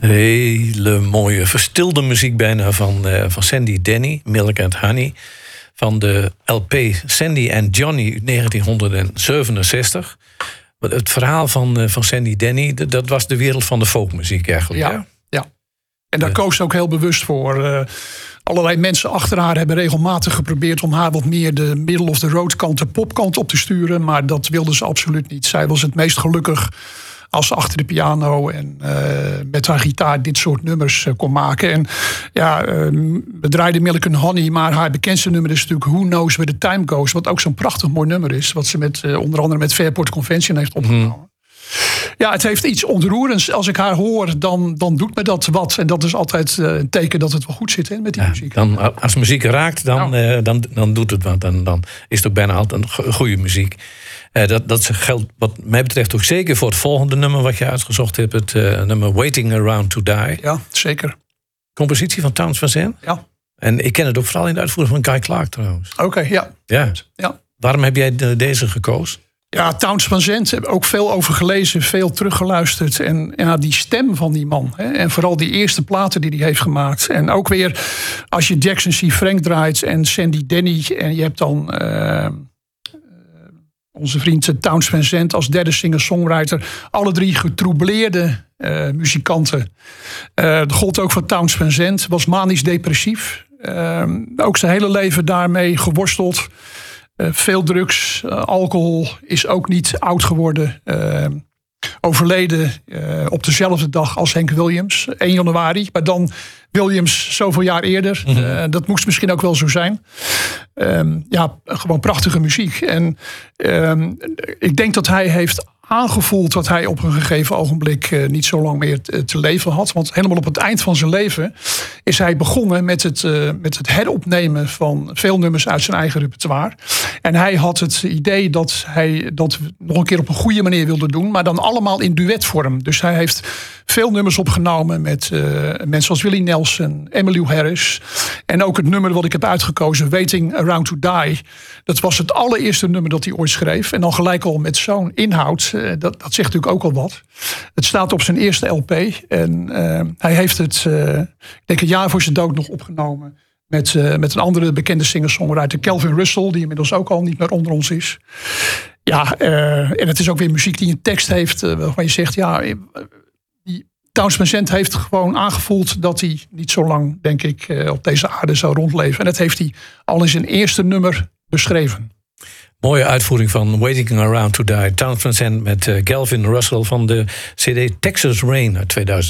Hele mooie, verstilde muziek bijna van Sandy Denny, Milk and Honey. Van de LP Sandy and Johnny 1967. Het verhaal van Sandy Denny, dat was de wereld van de folkmuziek eigenlijk. Ja. En daar koos ze ook heel bewust voor. Allerlei mensen achter haar hebben regelmatig geprobeerd om haar wat meer de middle of the road kant, de popkant op te sturen. Maar dat wilde ze absoluut niet. Zij was het meest gelukkig als ze achter de piano en met haar gitaar dit soort nummers kon maken. En we draaiden Milk and Honey, maar haar bekendste nummer is natuurlijk Who Knows Where the Time Goes. Wat ook zo'n prachtig mooi nummer is. Wat ze onder andere met Fairport Convention heeft opgenomen. Ja, het heeft iets ontroerends. Als ik haar hoor, dan doet me dat wat. En dat is altijd een teken dat het wel goed zit met die muziek. Als muziek raakt, dan doet het wat. Dan is het ook bijna altijd een goede muziek. Dat geldt wat mij betreft ook zeker voor het volgende nummer wat je uitgezocht hebt. Het nummer Waiting Around to Die. Ja, zeker. Compositie van Townes Van Zandt. Ja. En ik ken het ook vooral in de uitvoering van Guy Clark trouwens. Oké, ja. Waarom heb jij deze gekozen? Ja, Townes Van Zandt, heb ook veel over gelezen, veel teruggeluisterd. En die stem van die man. Hè, en vooral die eerste platen die hij heeft gemaakt. En ook weer, als je Jackson C. Frank draait en Sandy Denny. En je hebt dan onze vriend Townes Van Zandt als derde singer-songwriter. Alle drie getroubleerde muzikanten. Dat gold ook voor Townes Van Zandt. Was manisch depressief. Ook zijn hele leven daarmee geworsteld. Veel drugs, alcohol, is ook niet oud geworden. Overleden op dezelfde dag als Hank Williams, 1 januari. Maar dan Williams zoveel jaar eerder. Dat moest misschien ook wel zo zijn. Gewoon prachtige muziek. En ik denk dat hij heeft aangevoeld dat hij op een gegeven ogenblik niet zo lang meer te leven had. Want helemaal op het eind van zijn leven is hij begonnen met het heropnemen van veel nummers uit zijn eigen repertoire. En hij had het idee dat hij dat nog een keer op een goede manier wilde doen, maar dan allemaal in duetvorm. Dus hij heeft veel nummers opgenomen met mensen als Willie Nelson, Emmylou Harris. En ook het nummer wat ik heb uitgekozen, Waiting Around to Die. Dat was het allereerste nummer dat hij ooit schreef. En dan gelijk al met zo'n inhoud. Dat zegt natuurlijk ook al wat. Het staat op zijn eerste LP. En hij heeft het, ik denk een jaar voor zijn dood nog opgenomen. Met een andere bekende singer-songwriter, Calvin Russell. Die inmiddels ook al niet meer onder ons is. Ja, en het is ook weer muziek die een tekst heeft. Waarvan je zegt, Townes Van Zandt heeft gewoon aangevoeld dat hij niet zo lang, denk ik, op deze aarde zou rondleven. En dat heeft hij al in zijn eerste nummer beschreven. Mooie uitvoering van Waiting Around to Die. Townes Van Zandt met Calvin Russell van de CD Texas Rain uit 2000.